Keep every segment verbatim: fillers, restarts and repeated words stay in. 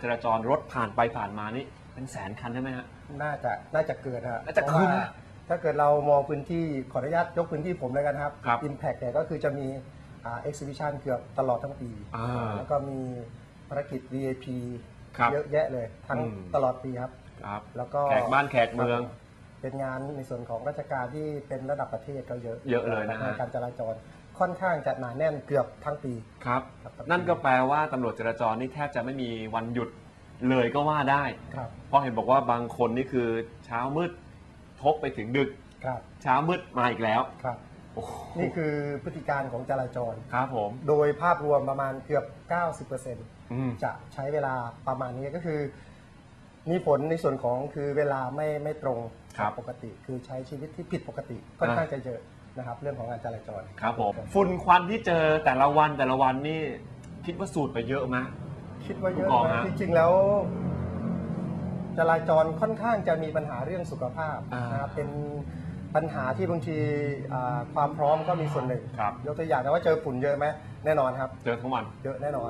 จราจรรถผ่านไปผ่านมานี่เป็นแสนคันใช่ไหมฮะน่าจะน่าจะเกิดฮะน่าจะเกินนะถ้าเกิดเรามองพื้นที่ขออนุญาตยกพื้นที่ผมเลยกันครับ Impact เนี่ยก็คือจะมีอ่า Exhibition เกือบตลอดทั้งปีแล้วก็มีภารกิจ วี ไอ พี เยอะแยะเลยทั้งตลอดปีครับแล้วก็แขกบ้านแขกเมืองเป็นงานในส่วนของราชการที่เป็นระดับประเทศก็เยอะเยอะเลยนะฮะการจราจรค่อนข้างจะหนาแน่นเกือบทั้งปีครับนั่นก็แปลว่าตำรวจจราจรนี่แทบจะไม่มีวันหยุดเลยก็ว่าได้เพราะเห็นบอกว่าบางคนนี่คือเช้ามืดทบไปถึงดึกเช้ามืดมาอีกแล้วครับนี่คือพฤติการของจราจรครับผมโดยภาพรวมประมาณเกือบ เก้าสิบเปอร์เซ็นต์ จะใช้เวลาประมาณนี้ก็คือมีผลในส่วนของคือเวลาไม่ไม่ตรงปกติคือใช้ชีวิตที่ผิดปกติค่อนข้างจะเยอะนะครับเรื่องของการจราจรครับผมฝุ่นควันที่เจอแต่ละวันแต่ละวันนี่คิดว่าสูดไปเยอะไหมคิดว่าเยอะนะจริงๆแล้วจราจรค่อนข้างจะมีปัญหาเรื่องสุขภาพนะครับเป็นปัญหาที่บางทีความพร้อมก็มีส่วนหนึ่งยกตัวอย่างนะว่าเจอฝุ่นเยอะไหมแน่นอนครับเจอทั้งวันเยอะแน่นอน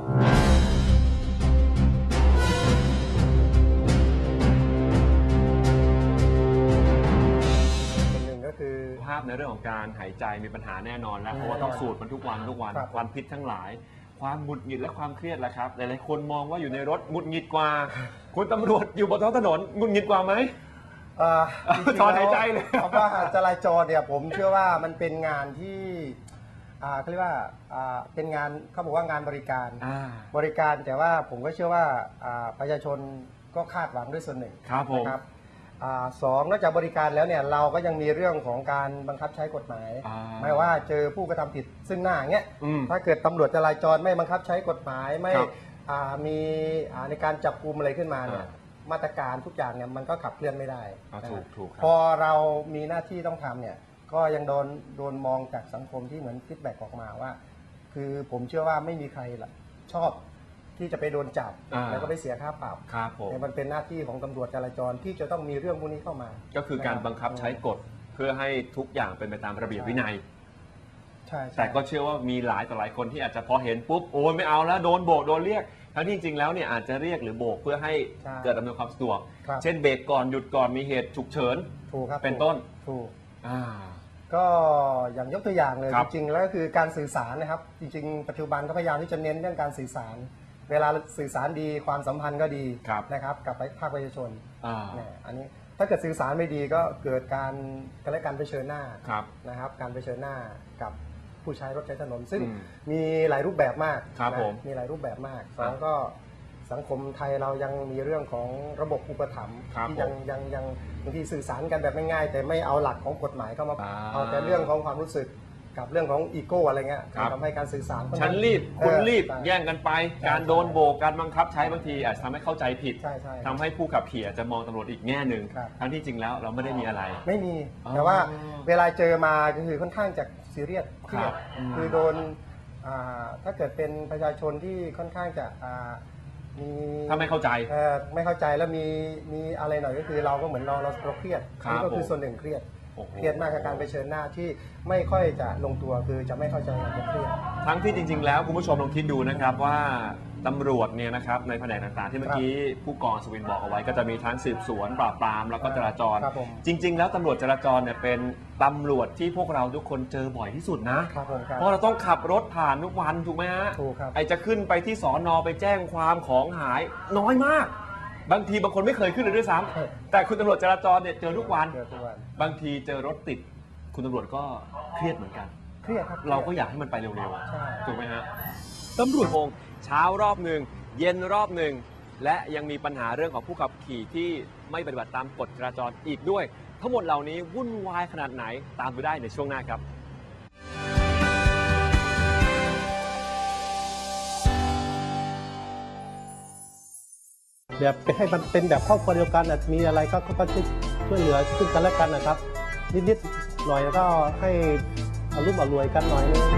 คือภาพในเรื่องของการหายใจมีปัญหาแน่นอนแล้วเพราะว่าต้องสูดมันทุกวันทุกวันควันพิษทั้งหลายความหงุดหงิดและความเครียดแหละครับหลายๆคนมองว่าอยู่ในรถหงุดหงิดกว่าคุณตำรวจอยู่บนท้องถนนหงุดหงิดกว่าไหมถอนหายใจเลยเพราะว่าจราจรเนี่ยผมเชื่อว่ามันเป็นงานที่เขาเรียกว่าเป็นงานเขาบอกว่างานบริการบริการแต่ว่าผมก็เชื่อว่าประชาชนก็คาดหวังด้วยส่วนหนึ่งนะครับสองนอกจากบริการแล้วเนี่ยเราก็ยังมีเรื่องของการบังคับใช้กฎหมายไม่ว่าเจอผู้กระทำผิดซึ่งหน้าเงี้ยถ้าเกิดตำรวจจราจรไม่บังคับใช้กฎหมายไม่มีในการจับกุมอะไรขึ้นมาเนี่ยมาตรการทุกอย่างเนี่ยมันก็ขับเคลื่อนไม่ได้พอเรามีหน้าที่ต้องทำเนี่ยก็ยังโดนโดนมองจากสังคมที่เหมือนฟีดแบ็กออกมาว่าคือผมเชื่อว่าไม่มีใครชอบที่จะไปโดนจับแล้วก็ไปเสียค่าปรับแต่มันเป็นหน้าที่ของตำรวจจราจรที่จะต้องมีเรื่องพวกนี้เข้ามาก็คือการบังคับใช้กฎเพื่อให้ทุกอย่างเป็นไปตามระเบียบวินัยใช่แต่ก็เชื่อว่ามีหลายต่อหลายคนที่อาจจะพอเห็นปุ๊บโอ้ยไม่เอาแล้วโดนโบกโดนเรียกทั้งที่จริงๆแล้วเนี่ยอาจจะเรียกหรือโบกเพื่อให้เกิดอำนวยความสะดวกเช่นเบรกก่อนหยุดก่อนมีเหตุฉุกเฉินเป็นต้นถูกก็อย่างยกตัวอย่างเลยจริงๆแล้วก็คือการสื่อสารนะครับจริงๆปัจจุบันก็พยายามที่จะเน้นเรื่องการสื่อสารเวลาสื่อสารดีความสัมพันธ์ก็ดีนะครับกับภาคประชาชนอันนี้ถ้าเกิดสื่อสารไม่ดีก็เกิดการการและการเผชิญหน้านะครับการเผชิญหน้ากับผู้ใช้รถใช้ถนนซึ่งมีหลายรูปแบบมากมีหลายรูปแบบมากสองก็สังคมไทยเรายังมีเรื่องของระบบอุปถัมภ์ที่ยังยังยังบางทีสื่อสารกันแบบง่ายๆแต่ไม่เอาหลักของกฎหมายเข้ามาเอาแต่เรื่องของความรู้สึกกับเรื่องของอีโก้อะไรเงี้ยทำให้การสื่อสารฉันรีบคุณรีบแย่งกันไปการโดนโบกการบังคับใช้บางทีอาจจะทำให้เข้าใจผิดทำให้ผู้ขับขี่อาจจะมองตำรวจอีกแง่หนึ่งทั้งที่จริงแล้วเราไม่ได้มีอะไรไม่มีแต่ว่าเวลาเจอมาก็คือค่อนข้างจะซีเรียสเครียดคือโดนถ้าเกิดเป็นประชาชนที่ค่อนข้างจะมีถ้าไม่เข้าใจไม่เข้าใจแล้วมีมีอะไรหน่อยก็คือเราก็เหมือนเราเราเครียดนี่ก็คือส่วนหนึ่งเครียดเครียดมากกับการไปเชิญหน้าที่ไม่ค่อยจะลงตัวคือจะไม่เข้าใจอย่างเครียดทั้งที่จริงๆแล้วคุณผู้ชมลองคิดดูนะครับว่าตำรวจเนี่ยนะครับในแผนกต่างๆที่เมื่อกี้ผู้กองสวินบอกเอาไว้ก็จะมีทั้งสืบสวนปราบปรามแล้วก็จราจรจริงๆแล้วตำรวจจราจรเนี่ยเป็นตำรวจที่พวกเราทุกคนเจอบ่อยที่สุดนะเพราะเราต้องขับรถผ่านทุกวันถูกไหมฮะไอจะขึ้นไปที่สอนอไปแจ้งความของหายน้อยมากบางทีบางคนไม่เคยขึ้นเลยด้วยซ้ำแต่คุณตำรวจจราจรเนี่ยเจอทุกวันบางทีเจอรถติดคุณตำรวจก็เครียดเหมือนกันเครียดครับเราก็อยากให้มันไปเร็วๆถูกไหมฮะตำรวจโมงเช้ารอบหนึ่งเย็นรอบหนึ่งและยังมีปัญหาเรื่องของผู้ขับขี่ที่ไม่ปฏิบัติตามกฎจราจรอีกด้วยทั้งหมดเหล่านี้วุ่นวายขนาดไหนตามไปได้ในช่วงหน้าครับแบบให้มันเป็นแบบครอบครัวเดียวกันมีอะไรก็ก็ช่วยเหลือซึ่งกันและกันนะครับนิดๆหน่อยแล้วก็ให้อารมณ์อรวยกันหน่อยนึง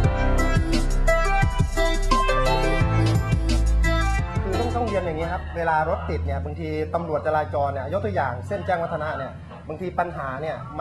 คือต้องต้องเรียนอย่างนี้ครับเวลารถติดเนี่ยบางทีตำรวจจราจรเนี่ยยกตัวอย่างเส้นแจ้งวัฒนะเนี่ยบางทีปัญหาเนี่ย